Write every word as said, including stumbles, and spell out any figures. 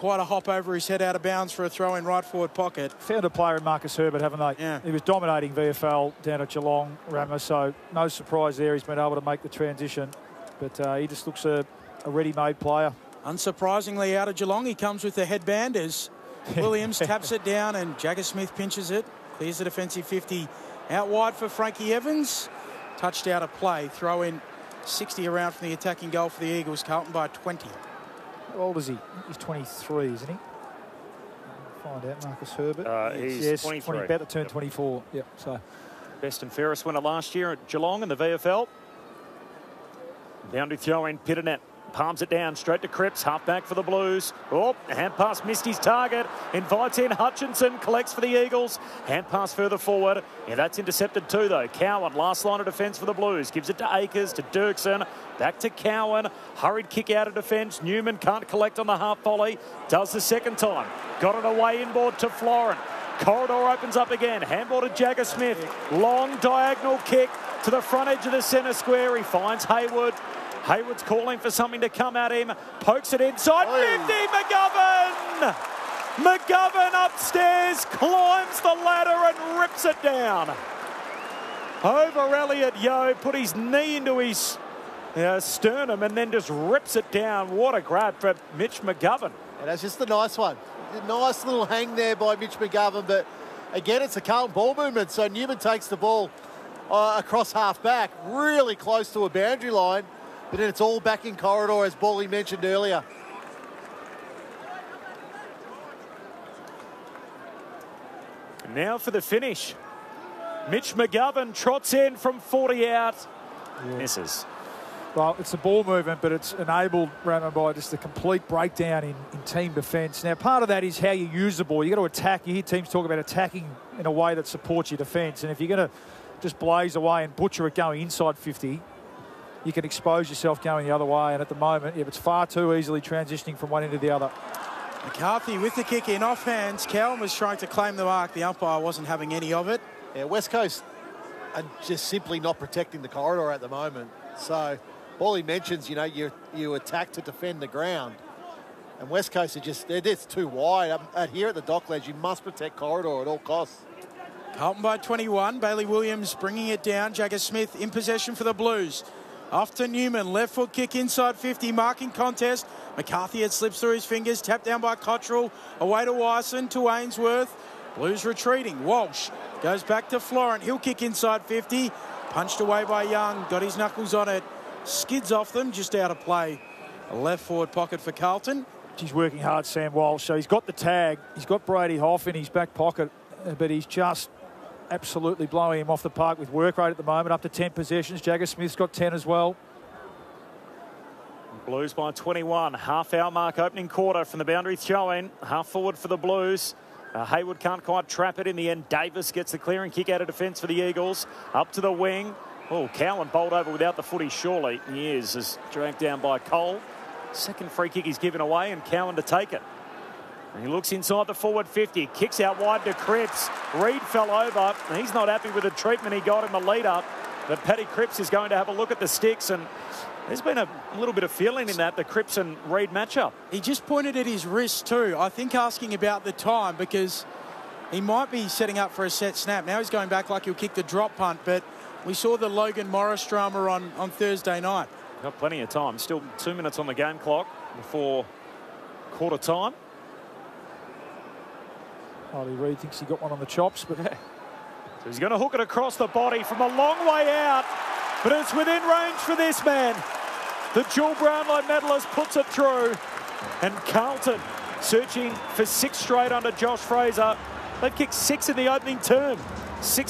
quite a hop over his head out of bounds for a throw in right forward pocket. Found a player in Marcus Herbert, haven't they? Yeah. He was dominating V F L down at Geelong, Ramos, so no surprise there. He's been able to make the transition. But uh, he just looks a, a ready-made player. Unsurprisingly, out of Geelong, he comes with the headband as Williams taps it down and Jagger Smith pinches it. Clears the defensive fifty out wide for Frankie Evans. Touched out of play. Throw in sixty around from the attacking goal for the Eagles. Carlton by twenty. How old is he? He's twenty-three, isn't he? Find out, Marcus Herbert. Uh, he's yes, twenty-three. twenty, about to turn yep. twenty-four. Yep. So Best and fairest winner last year at Geelong in the V F L. Boundary throw in, Pitternet palms it down straight to Cripps, half back for the Blues. Oh, hand pass missed his target. Invites in Hutchinson, collects for the Eagles. Hand pass further forward. Yeah, that's intercepted too though. Cowan, last line of defence for the Blues. Gives it to Akers, to Dirksen. Back to Cowan. Hurried kick out of defence. Newman can't collect on the half volley. Does the second time. Got it away inboard to Florent. Corridor opens up again. Handball to Jagger Smith. Long diagonal kick to the front edge of the centre square. He finds Hayward. Hayward's calling for something to come at him. Pokes it inside. fifty, McGovern! McGovern upstairs, climbs the ladder and rips it down. Over Elliot Yeo, put his knee into his uh, sternum and then just rips it down. What a grab for Mitch McGovern. And that's just a nice one. A nice little hang there by Mitch McGovern, but again, it's a Carlton ball movement. So Newman takes the ball uh, across half back, really close to a boundary line. But then it's all back in corridor, as Bally mentioned earlier. Now for the finish. Mitch McGovern trots in from forty out. Yeah. Misses. Well, it's a ball movement, but it's enabled, Ramo, by just a complete breakdown in, in team defence. Now, part of that is how you use the ball. You've got to attack. You hear teams talk about attacking in a way that supports your defence. And if you're going to just blaze away and butcher it going inside fifty, you can expose yourself going the other way. And at the moment, yeah, it's far too easily transitioning from one end to the other. McCarthy with the kick in off hands. Cowan was trying to claim the mark. The umpire wasn't having any of it. Yeah, West Coast are just simply not protecting the corridor at the moment. So, Bally mentions, you know, you you attack to defend the ground. And West Coast are just, they're just too wide. Um, at here at the Docklands, you must protect corridor at all costs. Carlton by twenty-one. Bailey Williams bringing it down. Jagger Smith in possession for the Blues. Off to Newman, left foot kick inside fifty, marking contest. McCarthy, it slips through his fingers, tapped down by Cottrell, away to Wyson, to Ainsworth. Blues retreating. Walsh goes back to Florent, he'll kick inside fifty, punched away by Young, got his knuckles on it, skids off them, just out of play. A left forward pocket for Carlton. He's working hard, Sam Walsh, so he's got the tag, he's got Brady Hoff in his back pocket, but he's just absolutely blowing him off the park with work rate at the moment, up to ten possessions. Jagger Smith's got ten as well. Blues by twenty-one. Half hour mark opening quarter from the boundary throw-in. Half forward for the Blues. Uh, Hayward can't quite trap it in the end. Davis gets the clearing kick out of defence for the Eagles. Up to the wing. Oh, Cowan bowled over without the footy, surely. He is, is dragged down by Cole. Second free kick he's given away and Cowan to take it. And he looks inside the forward fifty. Kicks out wide to Cripps. Reid fell over. He's not happy with the treatment he got in the lead-up. But Paddy Cripps is going to have a look at the sticks, and there's been a little bit of feeling in that, the Cripps and Reid matchup. He just pointed at his wrist too. I think asking about the time, because he might be setting up for a set snap. Now he's going back like he'll kick the drop punt, but we saw the Logan Morris drama on, on Thursday night. Got plenty of time. Still two minutes on the game clock before quarter time. Ollie Reid thinks he got one on the chops, but yeah. So he's going to hook it across the body from a long way out, but it's within range for this man. The dual Brownlow medalist puts it through, and Carlton searching for six straight under Josh Fraser. They've kicked six in the opening term. Six